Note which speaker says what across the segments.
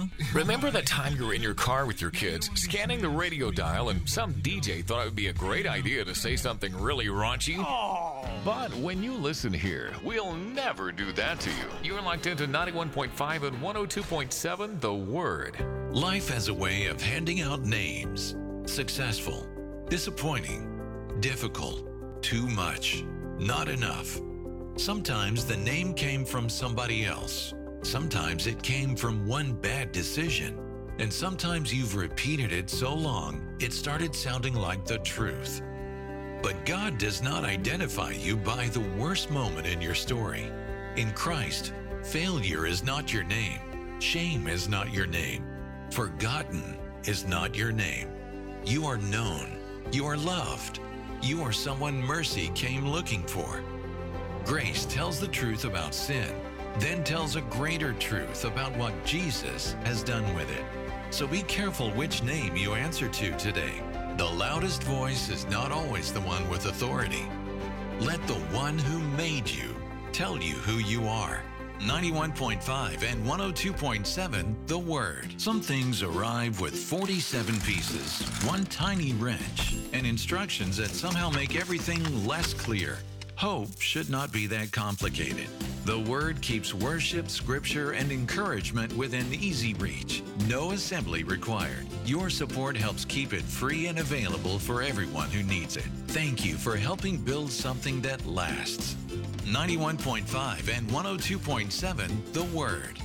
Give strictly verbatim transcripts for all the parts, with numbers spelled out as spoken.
Speaker 1: huh?
Speaker 2: Remember the time you were in your car with your kids, scanning the radio dial, and some D J thought it would be a great idea to say something really raunchy?
Speaker 1: Oh.
Speaker 2: But when you listen here, we'll never do that to you. You're locked into ninety-one point five and one oh two point seven The Word.
Speaker 3: Life has a way of handing out names. Successful, disappointing, difficult, too much, not enough. Sometimes the name came from somebody else. Sometimes it came from one bad decision. And sometimes you've repeated it so long, it started sounding like the truth. But God does not identify you by the worst moment in your story. In Christ, failure is not your name. Shame is not your name. Forgotten is not your name. You are known. You are loved. You are someone mercy came looking for. Grace tells the truth about sin, then tells a greater truth about what Jesus has done with it. So be careful which name you answer to today. The loudest voice is not always the one with authority. Let the one who made you tell you who you are. ninety-one point five and one oh two point seven The Word. Some things arrive with forty-seven pieces, one tiny wrench, and instructions that somehow make everything less clear. Hope should not be that complicated. The Word keeps worship, scripture, and encouragement within easy reach. No assembly required. Your support helps keep it free and available for everyone who needs it. Thank you for helping build something that lasts. ninety-one point five and one oh two point seven The Word.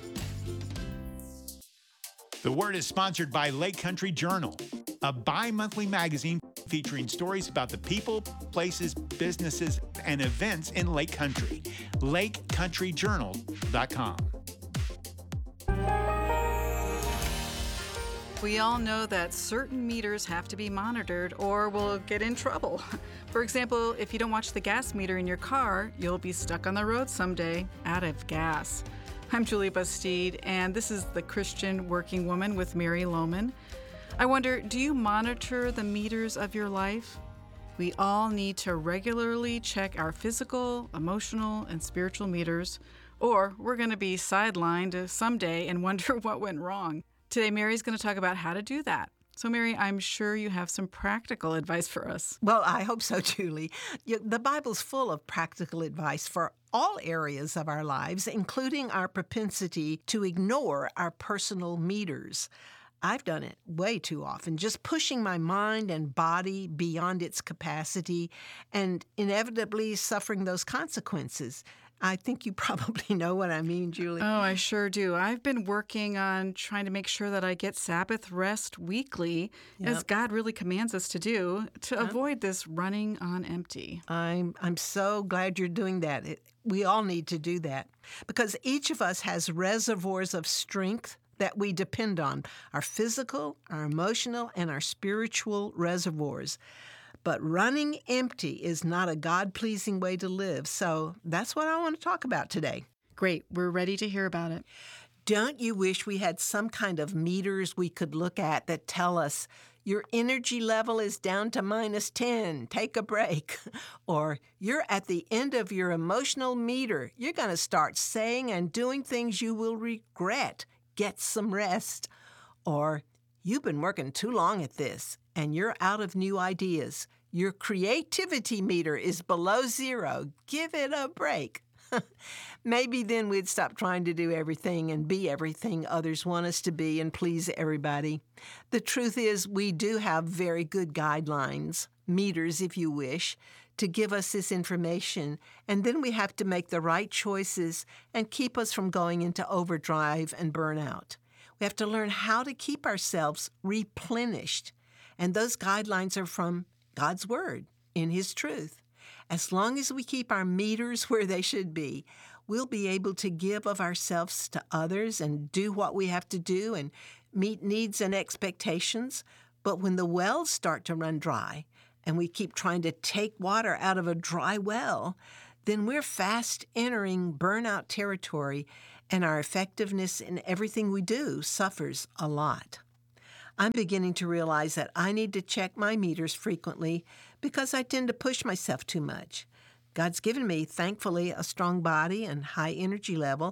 Speaker 1: The Word is sponsored by Lake Country Journal, a bi-monthly magazine featuring stories about the people, places, businesses, and events in Lake Country. lake country journal dot com.
Speaker 4: We all know that certain meters have to be monitored or we'll get in trouble. For example, if you don't watch the gas meter in your car, you'll be stuck on the road someday out of gas. I'm Julie Bastide, and this is The Christian Working Woman with Mary Lohman. I wonder, do you monitor the meters of your life? We all need to regularly check our physical, emotional, and spiritual meters, or we're going to be sidelined someday and wonder what went wrong. Today, Mary's going to talk about how to do that. So, Mary, I'm sure you have some practical advice for us.
Speaker 5: Well, I hope so, Julie. The Bible's full of practical advice for all areas of our lives, including our propensity to ignore our personal meters. I've done it way too often, just pushing my mind and body beyond its capacity and inevitably suffering those consequences. I think you probably know what I mean, Julie.
Speaker 4: Oh, I sure do. I've been working on trying to make sure that I get Sabbath rest weekly, yep. as God really commands us to do, to yep. avoid this running on empty.
Speaker 5: I'm I'm so glad you're doing that. It, we all need to do that because each of us has reservoirs of strength that we depend on, our physical, our emotional, and our spiritual reservoirs. But running empty is not a God-pleasing way to live, so that's what I want to talk about today.
Speaker 4: Great. We're ready to hear about it.
Speaker 5: Don't you wish we had some kind of meters we could look at that tell us, your energy level is down to minus ten, take a break. Or you're at the end of your emotional meter, you're going to start saying and doing things you will regret. Get some rest. Or you've been working too long at this and you're out of new ideas. Your creativity meter is below zero. Give it a break. Maybe then we'd stop trying to do everything and be everything others want us to be and please everybody. The truth is we do have very good guidelines, meters if you wish, to give us this information, and then we have to make the right choices and keep us from going into overdrive and burnout. We have to learn how to keep ourselves replenished, and those guidelines are from God's Word in His truth. As long as we keep our meters where they should be, we'll be able to give of ourselves to others and do what we have to do and meet needs and expectations. But when the wells start to run dry, and we keep trying to take water out of a dry well, then we're fast entering burnout territory, and our effectiveness in everything we do suffers a lot. I'm beginning to realize that I need to check my meters frequently because I tend to push myself too much. God's given me, thankfully, a strong body and high energy level,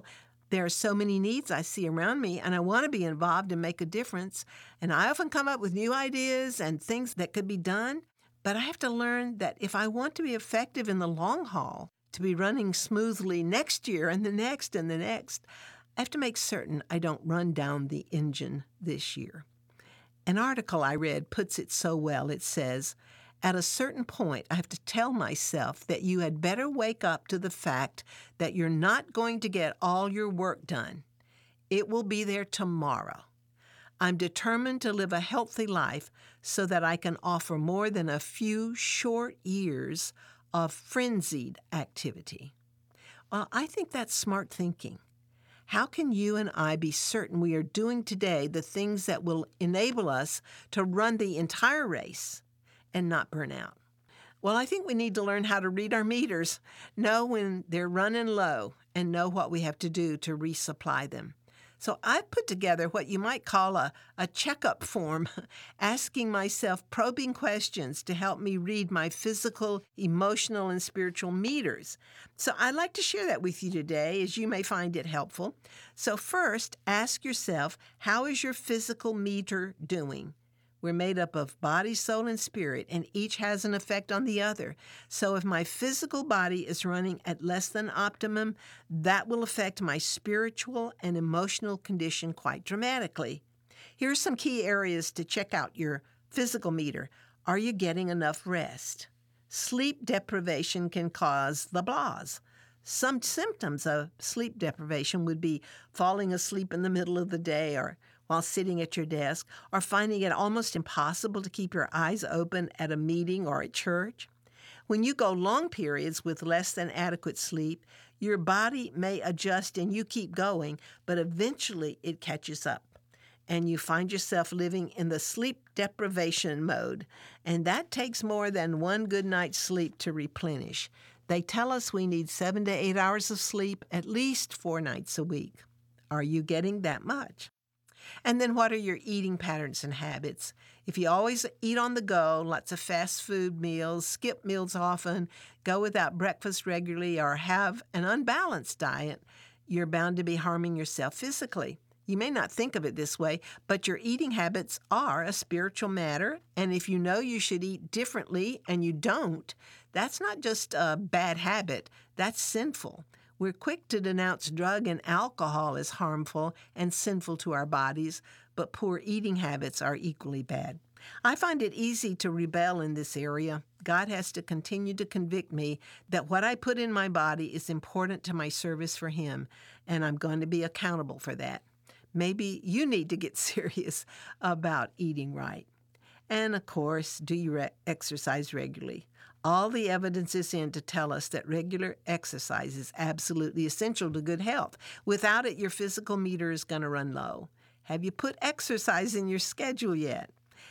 Speaker 5: There are so many needs I see around me, and I want to be involved and make a difference. And I often come up with new ideas and things that could be done, but I have to learn that if I want to be effective in the long haul, to be running smoothly next year and the next and the next, I have to make certain I don't run down the engine this year. An article I read puts it so well. It says, at a certain point, I have to tell myself that you had better wake up to the fact that you're not going to get all your work done. It will be there tomorrow. I'm determined to live a healthy life so that I can offer more than a few short years of frenzied activity. Well, I think that's smart thinking. How can you and I be certain we are doing today the things that will enable us to run the entire race and not burn out? Well, I think we need to learn how to read our meters, know when they're running low, and know what we have to do to resupply them. So I put together what you might call a, a checkup form, asking myself probing questions to help me read my physical, emotional, and spiritual meters. So I'd like to share that with you today, as you may find it helpful. So first, ask yourself, how is your physical meter doing? We're made up of body, soul, and spirit, and each has an effect on the other. So if my physical body is running at less than optimum, that will affect my spiritual and emotional condition quite dramatically. Here are some key areas to check out your physical meter. Are you getting enough rest? Sleep deprivation can cause the blahs. Some symptoms of sleep deprivation would be falling asleep in the middle of the day or while sitting at your desk, or finding it almost impossible to keep your eyes open at a meeting or at church. When you go long periods with less than adequate sleep, your body may adjust and you keep going, but eventually it catches up. And you find yourself living in the sleep deprivation mode. And that takes more than one good night's sleep to replenish. They tell us we need seven to eight hours of sleep at least four nights a week. Are you getting that much? And then what are your eating patterns and habits? If you always eat on the go, lots of fast food meals, skip meals often, go without breakfast regularly, or have an unbalanced diet, you're bound to be harming yourself physically. You may not think of it this way, but your eating habits are a spiritual matter, and if you know you should eat differently and you don't, that's not just a bad habit, that's sinful. We're quick to denounce drug and alcohol as harmful and sinful to our bodies, but poor eating habits are equally bad. I find it easy to rebel in this area. God has to continue to convict me that what I put in my body is important to my service for Him, and I'm going to be accountable for that. Maybe you need to get serious about eating right. And of course, do you re- exercise regularly? All the evidence is in to tell us that regular exercise is absolutely essential to good health. Without it, your physical meter is going to run low. Have you put exercise in your schedule yet?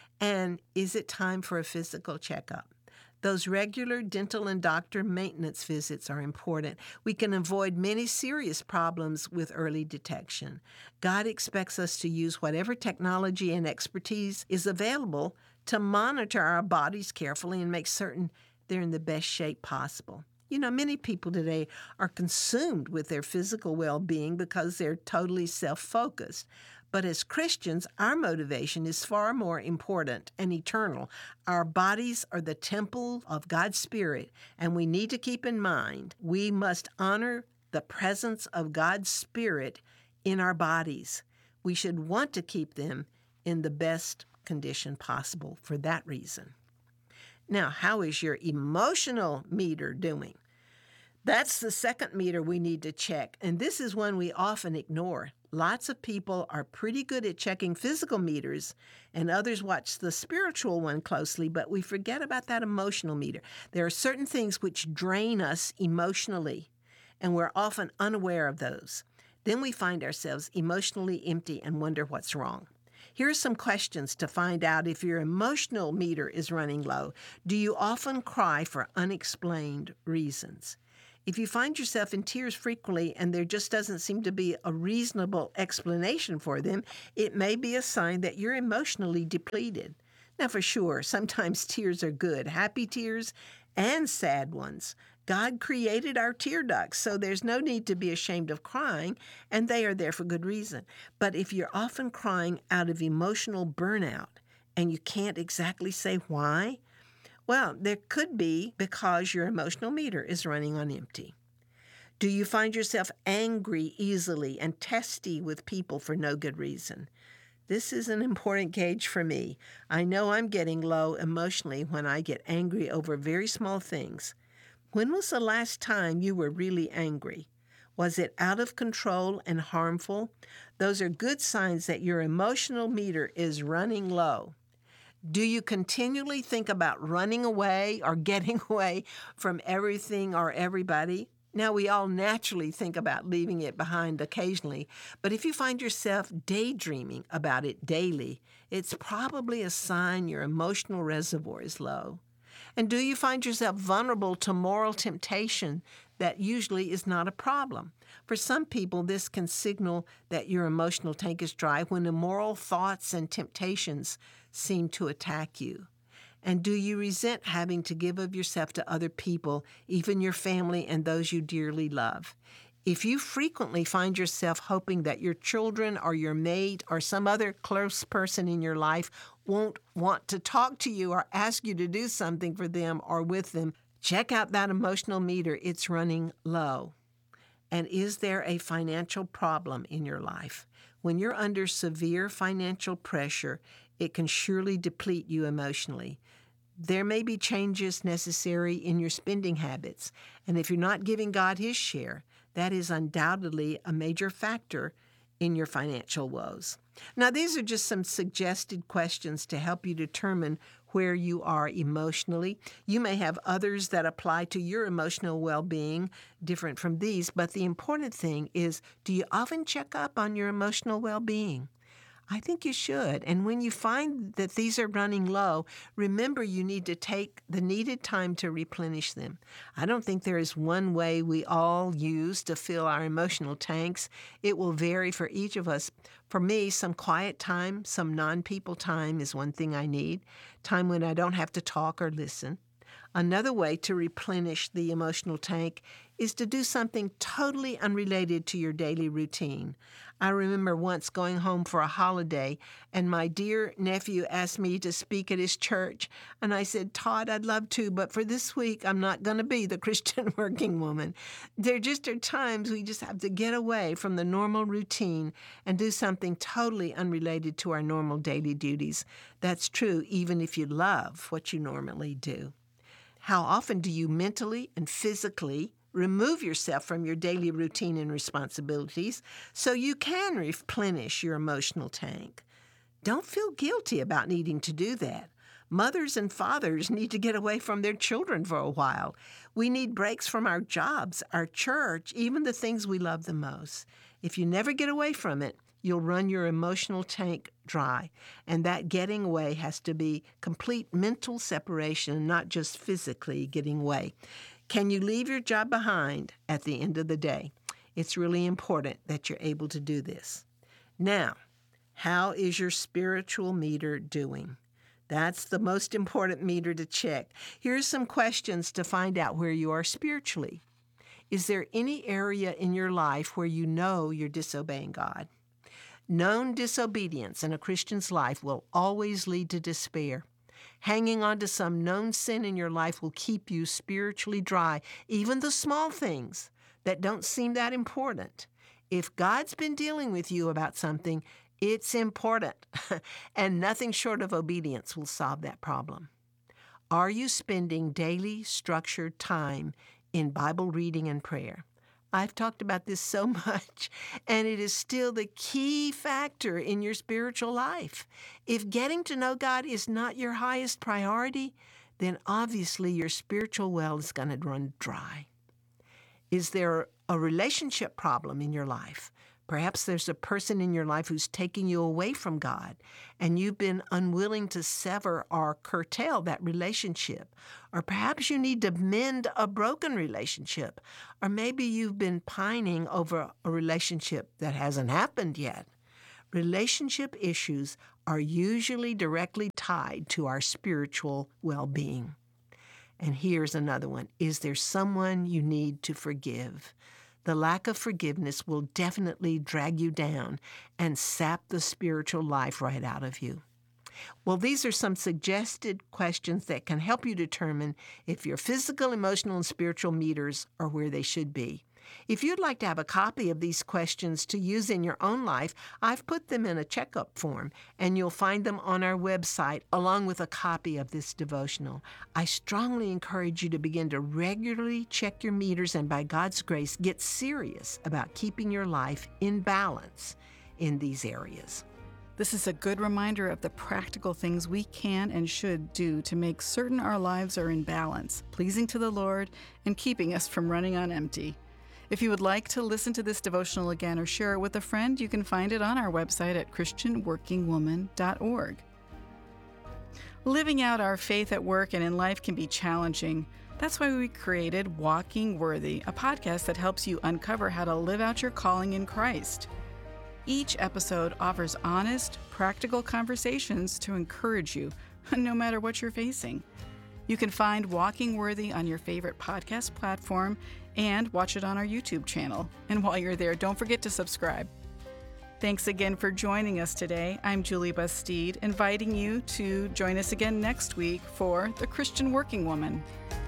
Speaker 5: And is it time for a physical checkup? Those regular dental and doctor maintenance visits are important. We can avoid many serious problems with early detection. God expects us to use whatever technology and expertise is available to monitor our bodies carefully and make certain they're in the best shape possible. You know, many people today are consumed with their physical well-being because they're totally self-focused. But as Christians, our motivation is far more important and eternal. Our bodies are the temple of God's Spirit, and we need to keep in mind we must honor the presence of God's Spirit in our bodies. We should want to keep them in the best condition possible for that reason. Now, how is your emotional meter doing? That's the second meter we need to check, and this is one we often ignore. Lots of people are pretty good at checking physical meters, and others watch the spiritual one closely, but we forget about that emotional meter. There are certain things which drain us emotionally, and we're often unaware of those. Then we find ourselves emotionally empty and wonder what's wrong. Here are some questions to find out if your emotional meter is running low. Do you often cry for unexplained reasons? If you find yourself in tears frequently and there just doesn't seem to be a reasonable explanation for them, it may be a sign that you're emotionally depleted. Now, for sure, sometimes tears are good, happy tears and sad ones. God created our tear ducts, so there's no need to be ashamed of crying, and they are there for good reason. But if you're often crying out of emotional burnout and you can't exactly say why, well, there could be because your emotional meter is running on empty. Do you find yourself angry easily and testy with people for no good reason? This is an important gauge for me. I know I'm getting low emotionally when I get angry over very small things. When was the last time you were really angry? Was it out of control and harmful? Those are good signs that your emotional meter is running low. Do you continually think about running away or getting away from everything or everybody? Now, we all naturally think about leaving it behind occasionally, but if you find yourself daydreaming about it daily, it's probably a sign your emotional reservoir is low. And do you find yourself vulnerable to moral temptation that usually is not a problem? For some people, this can signal that your emotional tank is dry when immoral thoughts and temptations seem to attack you. And do you resent having to give of yourself to other people, even your family and those you dearly love? If you frequently find yourself hoping that your children or your mate or some other close person in your life won't want to talk to you or ask you to do something for them or with them, check out that emotional meter. It's running low. And is there a financial problem in your life? When you're under severe financial pressure, it can surely deplete you emotionally. There may be changes necessary in your spending habits, and if you're not giving God His share, that is undoubtedly a major factor in your financial woes. Now, these are just some suggested questions to help you determine where you are emotionally. You may have others that apply to your emotional well-being, different from these, but the important thing is, do you often check up on your emotional well-being? I think you should. And when you find that these are running low, remember you need to take the needed time to replenish them. I don't think there is one way we all use to fill our emotional tanks. It will vary for each of us. For me, some quiet time, some non-people time is one thing I need, time when I don't have to talk or listen. Another way to replenish the emotional tank is to do something totally unrelated to your daily routine. I remember once going home for a holiday, and my dear nephew asked me to speak at his church, and I said, Todd, I'd love to, but for this week, I'm not going to be the Christian working woman. There just are times we just have to get away from the normal routine and do something totally unrelated to our normal daily duties. That's true even if you love what you normally do. How often do you mentally and physically remove yourself from your daily routine and responsibilities so you can replenish your emotional tank? Don't feel guilty about needing to do that. Mothers and fathers need to get away from their children for a while. We need breaks from our jobs, our church, even the things we love the most. If you never get away from it, you'll run your emotional tank dry, and that getting away has to be complete mental separation, not just physically getting away. Can you leave your job behind at the end of the day? It's really important that you're able to do this. Now, how is your spiritual meter doing? That's the most important meter to check. Here's some questions to find out where you are spiritually. Is there any area in your life where you know you're disobeying God? Known disobedience in a Christian's life will always lead to despair. Hanging on to some known sin in your life will keep you spiritually dry, even the small things that don't seem that important. If God's been dealing with you about something, it's important, and nothing short of obedience will solve that problem. Are you spending daily structured time in Bible reading and prayer? I've talked about this so much, and it is still the key factor in your spiritual life. If getting to know God is not your highest priority, then obviously your spiritual well is going to run dry. Is there a relationship problem in your life? Perhaps there's a person in your life who's taking you away from God, and you've been unwilling to sever or curtail that relationship. Or perhaps you need to mend a broken relationship. Or maybe you've been pining over a relationship that hasn't happened yet. Relationship issues are usually directly tied to our spiritual well-being. And here's another one. Is there someone you need to forgive? The lack of forgiveness will definitely drag you down and sap the spiritual life right out of you. Well, these are some suggested questions that can help you determine if your physical, emotional, and spiritual meters are where they should be. If you'd like to have a copy of these questions to use in your own life, I've put them in a checkup form, and you'll find them on our website along with a copy of this devotional. I strongly encourage you to begin to regularly check your meters and, by God's grace, get serious about keeping your life in balance in these areas.
Speaker 4: This is a good reminder of the practical things we can and should do to make certain our lives are in balance, pleasing to the Lord, and keeping us from running on empty. If you would like to listen to this devotional again or share it with a friend, you can find it on our website at christian working woman dot org. Living out our faith at work and in life can be challenging. That's why we created Walking Worthy, a podcast that helps you uncover how to live out your calling in Christ. Each episode offers honest, practical conversations to encourage you, no matter what you're facing. You can find Walking Worthy on your favorite podcast platform and watch it on our YouTube channel. And while you're there, don't forget to subscribe. Thanks again for joining us today. I'm Julie Bastide, inviting you to join us again next week for The Christian Working Woman.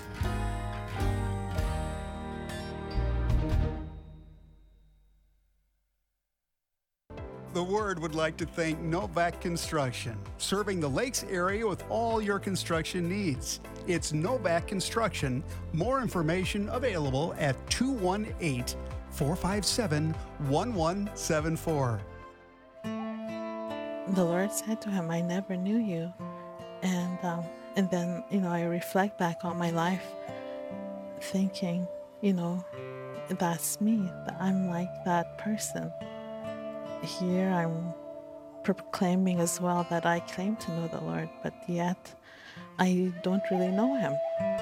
Speaker 6: The Word would like to thank Novak Construction, serving the Lakes area with all your construction needs. It's Novak Construction. More information available at two one eight, four five seven, one one seven four.
Speaker 7: The Lord said to him, I never knew you. And, um, and then, you know, I reflect back on my life thinking, you know, that's me. I'm like that person. Here I'm proclaiming as well that I claim to know the Lord, but yet I don't really know him.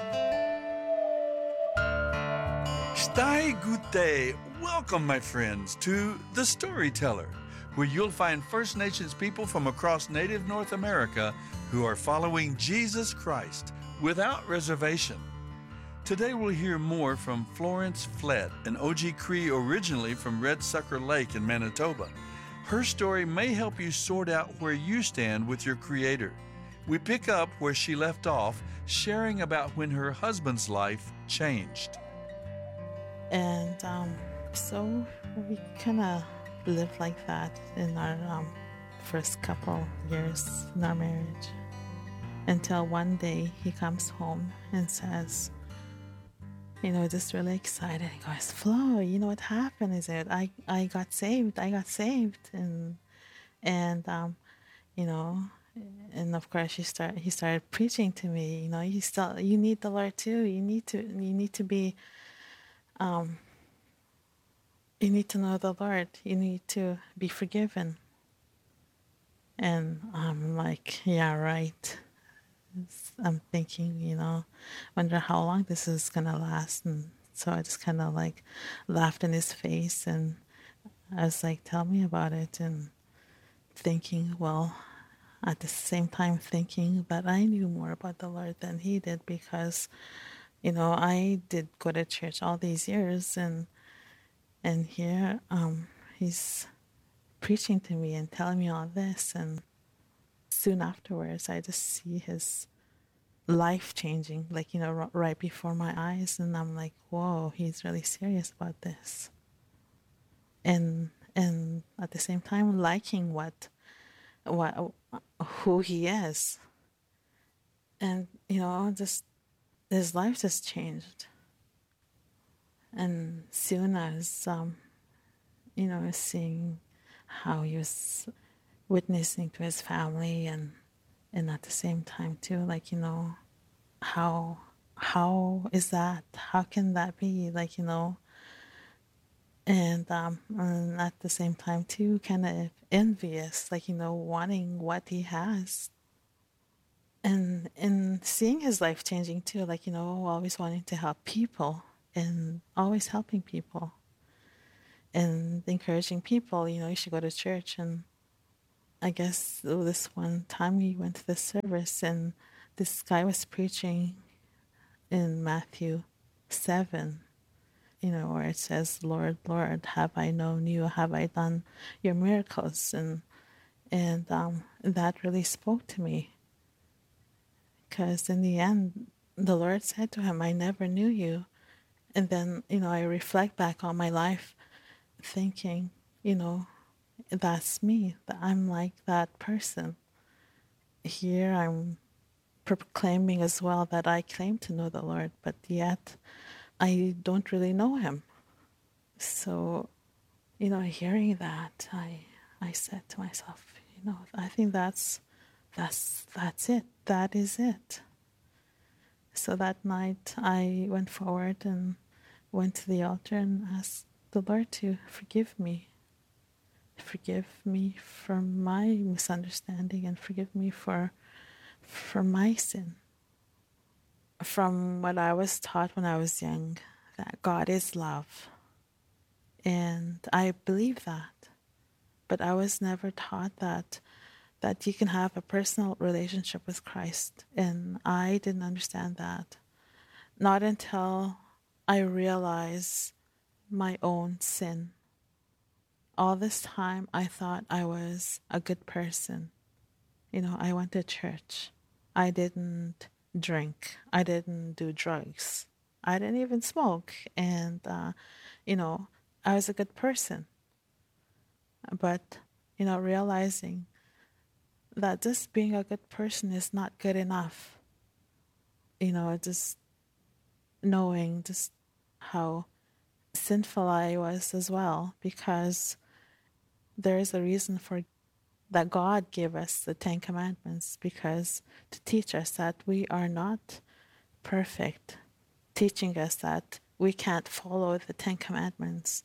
Speaker 8: Stai Gute. Welcome, my friends, to The Storyteller, where you'll find First Nations people from across Native North America who are following Jesus Christ without reservation. Today we'll hear more from Florence Flett, an Oji Cree originally from Red Sucker Lake in Manitoba. Her story may help you sort out where you stand with your Creator. We pick up where she left off, sharing about when her husband's life changed.
Speaker 7: And um, so we kind of lived like that in our um, first couple years in our marriage. Until one day he comes home and says, you know, just really excited. He goes, Flo, you know what happened? Is it I, I got saved. I got saved. And, and um, you know, and of course he start he started preaching to me, you know, you still you need the Lord too. You need to you need to be um you need to know the Lord. You need to be forgiven. And I'm like, yeah, right. I'm thinking, you know, wonder how long this is gonna last. And so I just kind of like laughed in his face, and I was like, tell me about it. And thinking, well, at the same time thinking that I knew more about the Lord than he did, because, you know, I did go to church all these years, and and here um, he's preaching to me and telling me all this. And soon afterwards, I just see his life changing, like, you know, r- right before my eyes. And I'm like, whoa, he's really serious about this. And and at the same time, liking what, what, who he is. And, you know, just, his life just changed. And soon as, um, you know, seeing how he was witnessing to his family, and and at the same time too, like, you know, how how is that? How can that be? Like, you know, and um and at the same time too, kind of envious, like, you know, wanting what he has. And and seeing his life changing too, like, you know, always wanting to help people and always helping people and encouraging people, you know, you should go to church. And I guess this one time we went to the service, and this guy was preaching in Matthew seven, you know, where it says, Lord, Lord, have I known you? Have I done your miracles? And and um, that really spoke to me, because in the end, the Lord said to him, I never knew you. And then, you know, I reflect back on my life thinking, you know, that's me, that I'm like that person. Here I'm proclaiming as well that I claim to know the Lord, but yet I don't really know him. So, you know, hearing that, I I said to myself, you know, I think that's that's that's it. That is it. So that night I went forward and went to the altar and asked the Lord to forgive me. Forgive me for my misunderstanding and forgive me for for my sin. From what I was taught when I was young, that God is love. And I believe that. But I was never taught that that you can have a personal relationship with Christ. And I didn't understand that. Not until I realized my own sin. All this time I thought I was a good person. You know, I went to church. I didn't drink. I didn't do drugs. I didn't even smoke. And, uh, you know, I was a good person. But, you know, realizing that just being a good person is not good enough. You know, just knowing just how sinful I was as well, because there is a reason for that God gave us the Ten Commandments, because to teach us that we are not perfect, teaching us that we can't follow the Ten Commandments.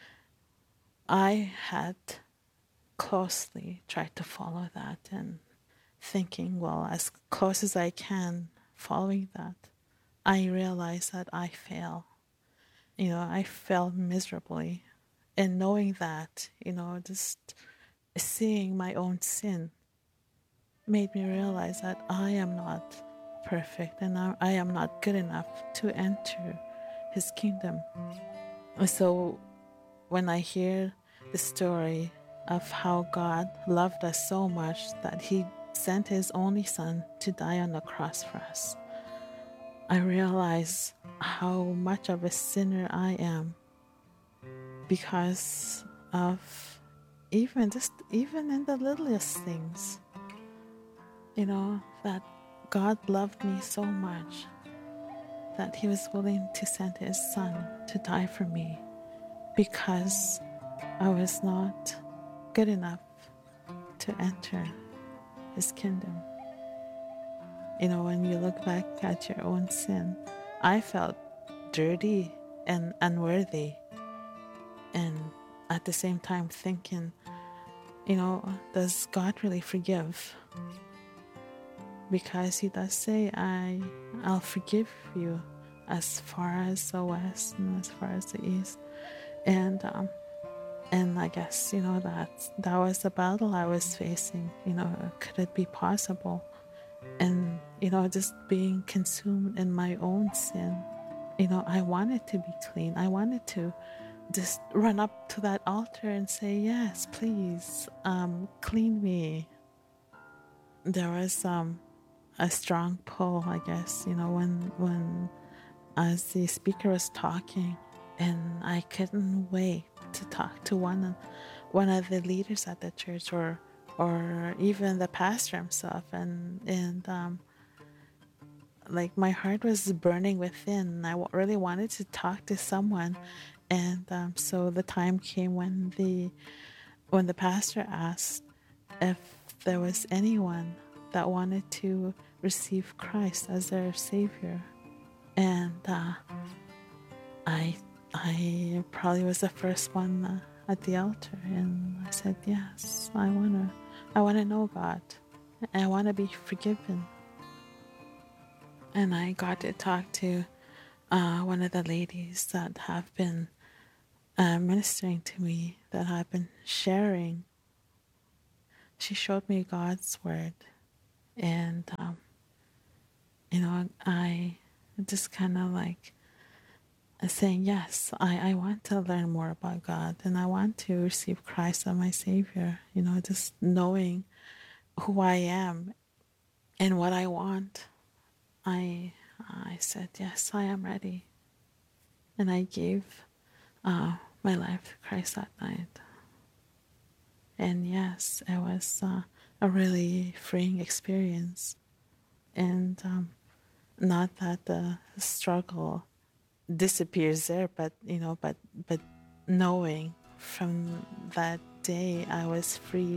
Speaker 7: I had closely tried to follow that and thinking, well, as close as I can following that, I realized that I fail. You know, I failed miserably. And knowing that, you know, just seeing my own sin made me realize that I am not perfect and I am not good enough to enter his kingdom. So when I hear the story of how God loved us so much that he sent his only son to die on the cross for us, I realize how much of a sinner I am because of even just even in the littlest things, you know, that God loved me so much that he was willing to send his son to die for me because I was not good enough to enter his kingdom. You know, when you look back at your own sin, I felt dirty and unworthy, and at the same time thinking, you know, does God really forgive? Because he does say, I, I'll forgive you as far as the west and as far as the east. And um, and I guess, you know, that that was the battle I was facing. You know, could it be possible? And, you know, just being consumed in my own sin. You know, I wanted to be clean. I wanted to just run up to that altar and say, yes, please, um, clean me. There was um, a strong pull, I guess, you know, when, when as the speaker was talking, and I couldn't wait to talk to one, one of the leaders at the church, or or even the pastor himself, and and um, like my heart was burning within. I really wanted to talk to someone, and um, so the time came when the when the pastor asked if there was anyone that wanted to receive Christ as their Savior, and uh, I I probably was the first one uh, at the altar, and I said, yes, I wanna I wanna know God, I wanna be forgiven. And I got to talk to uh, one of the ladies that have been uh, ministering to me, that have been sharing. She showed me God's word, and um, you know, I just kind of like saying, yes, I, I want to learn more about God, and I want to receive Christ as my Savior. You know, just knowing who I am and what I want. I I said, yes, I am ready. And I gave uh, my life to Christ that night. And yes, it was uh, a really freeing experience. And um, not that the struggle disappears there, but, you know, but, but knowing from that day I was free